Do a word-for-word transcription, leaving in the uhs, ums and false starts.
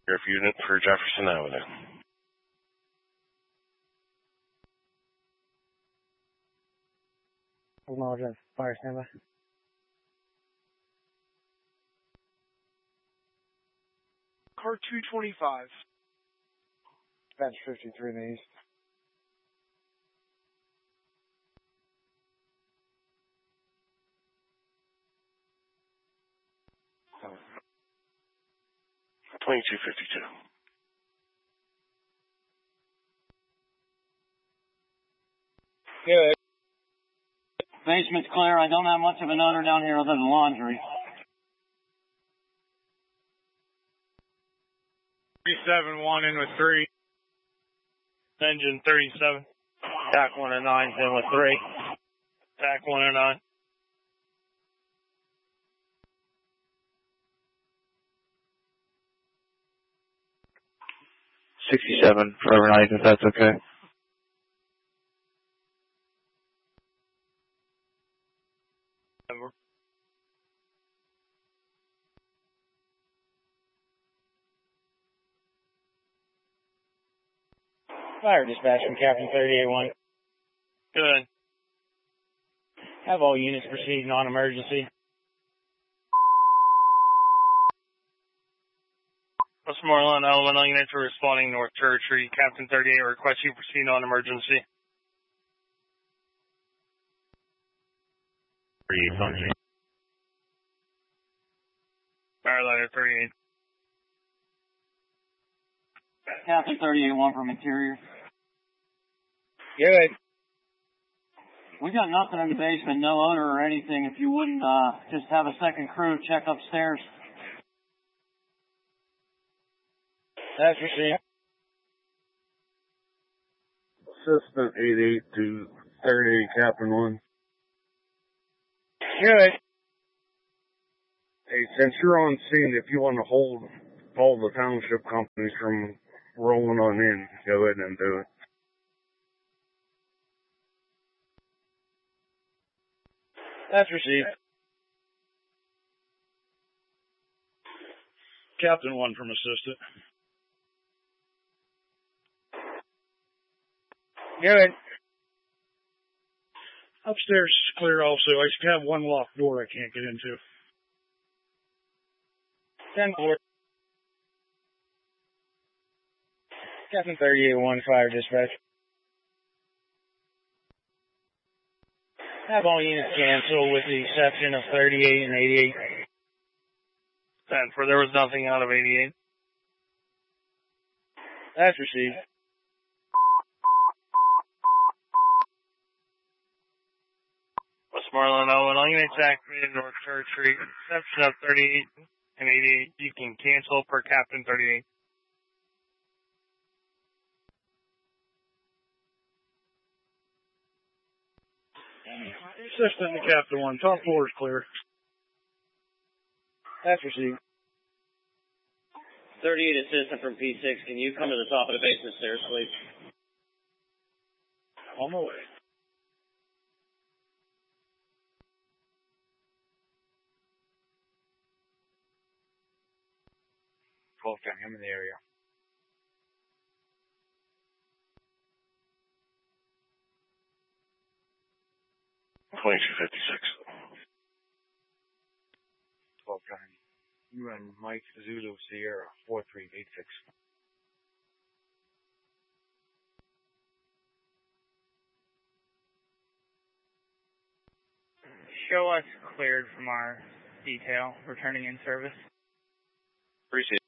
Sheriff unit for Jefferson Avenue. Acknowledge fire standby. Car two twenty-five. Bench fifty-three in the east. twenty-two fifty-two. Good. Basement's clear. I don't have much of an owner down here other than laundry. three seven one in with three. Engine thirty-seven. T A C one oh nine's in with three. T A C one oh nine. sixty-seven for overnight, if that's okay. Fire dispatch from Captain thirty-eight one. Good. Have all units proceed non-emergency. Westmoreland, Elemental units are responding North Church Street. Captain thirty-eight requests you proceed on emergency. Firelighter thirty-eight. Captain thirty-eight one from interior. Good. We got nothing in the basement, no owner or anything. If you wouldn't, uh, just have a second crew check upstairs. That's received. Assistant eighty-eight to thirty-eight, Captain one. Good. Hey, since you're on scene, if you want to hold all the township companies from rolling on in, go ahead and do it. That's received. Captain one from assistant. Good. Upstairs is clear also. I just have one locked door I can't get into. ten four. Captain thirty-eight one, fire dispatch. Have all units cancel with the exception of thirty-eight and eighty-eight. ten four, there was nothing out of eighty-eight. That's received. Westmoreland, Elemental units activated North Church Street. Exception of thirty-eight and eighty-eight. You can cancel per Captain thirty-eight. Assistant to Captain one. Top floor is clear. That's received. thirty-eight assistant from P six. Can you come to the top of the basement stairs, please? On my way. twelve County, I'm in the area. twenty-two fifty-six. twelve County. You run Mike Zulu Sierra four three eight six. Show us cleared from our detail, returning in service. Appreciate it.